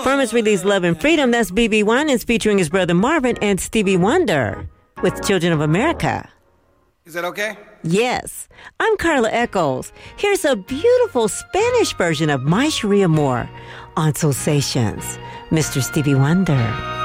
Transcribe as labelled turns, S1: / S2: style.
S1: From his release Love and Freedom, that's BeBe Winans featuring his brother Marvin and Stevie Wonder with Children of America.
S2: Is that okay?
S1: Yes. I'm Carla Echols. Here's a beautiful Spanish version of My Sharia Moore on Soulsations, Mr. Stevie Wonder.